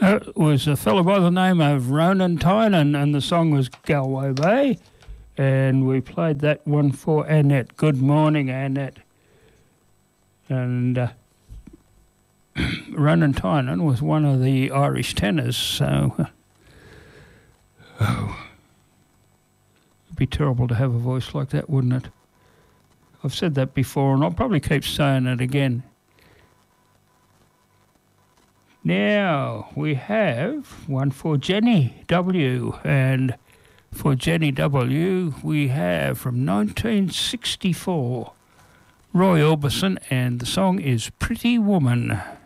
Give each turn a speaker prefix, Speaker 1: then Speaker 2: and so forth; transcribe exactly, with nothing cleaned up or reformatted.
Speaker 1: Uh, it was a fellow by the name of Ronan Tynan, and the song was Galway Bay. And we played that one for Annette. Good morning, Annette. And uh, Ronan Tynan was one of the Irish tenors, so uh, oh, it'd be terrible to have a voice like that, wouldn't it? I've said that before, and I'll probably keep saying it again. Now, we have one for Jenny W. And for Jenny W, we have from nineteen sixty-four, Roy Orbison, and the song is Pretty Woman.